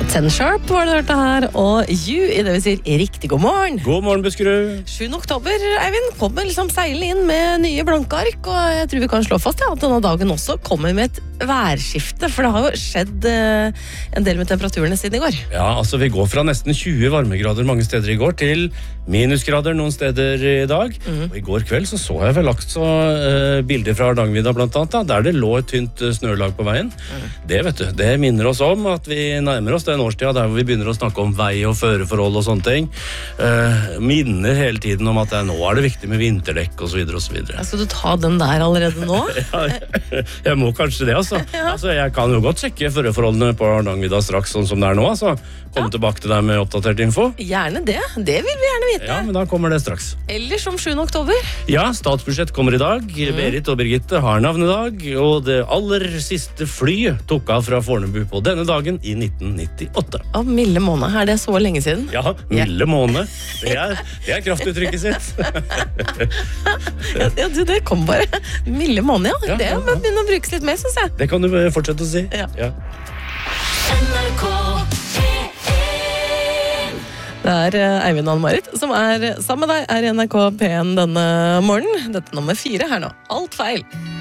Ten Sharp var det hørte her, og You, i det vi sier riktig god morgen. God morgen, Buskerud. 7. oktober, Eivind, kommer liksom seilende inn med nye blanke ark, og jeg tror vi kan slå fast at denne dagen også kommer med et værskifte, for det har jo skjedd en del med temperaturene siden i går. Ja, altså vi går fra nesten 20 varmegrader mange steder i går til minusgrader noen steder i dag. Og i går kveld så jeg vel lagt så bilder fra Hardangervidda blant annet, da, der det lå et tynt snølag på veien. Det vet du, det minner oss om at vi nærmer oss den årstida der hvor vi begynner å snakke om vei og føreforhold og sånne ting. Minner hele tiden om at nå er det viktig med vinterdekk og så videre og så videre. Skal du ta den der allerede nå? Ja, jeg må kanskje det, altså. Altså, jeg kan jo godt sjekke føreforholdene på Hardangervidda straks, sånn som det er nå, altså. Komme tilbake til deg med oppdatert info. Gjerne det, det vil vi gjerne vite. Ja, men da kommer det straks. Ellers om 7. oktober? Ja, statsbudsjett kommer i dag. Berit og Birgitte har navnedag, og det aller siste flyet tok av fra Fornebu på denne dagen i 1998. Å, milde måned, er det så lenge siden? Ja, milde måned. Det er kraftuttrykket sitt. Ja, du, det kom bare. Milde måned, ja. Det må begynne å brukes litt mer, synes jeg. Det kan du fortsette å si. Ja. Det er Eivind Almarit som er sammen med deg er i NRK P1 denne morgenen. Dette nummer 4 her nå. Alt feil.